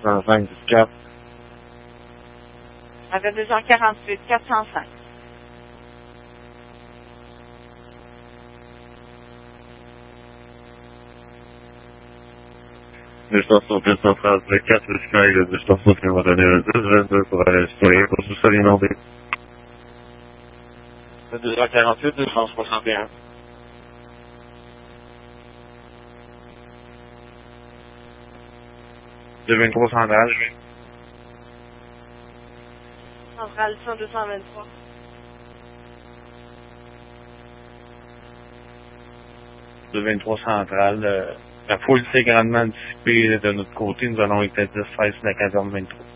405, 4. Avec 248, 405. Station 230, 4 Sky, de station qui va donner le 1022 pour aller citoyen pour sous-sol inondé. 248, 261. De 23 centrales. Centrale 100-223. De 23 centrales. La foule s'est grandement dissipée de notre côté. Nous allons être à 10-16 de la caserne 23.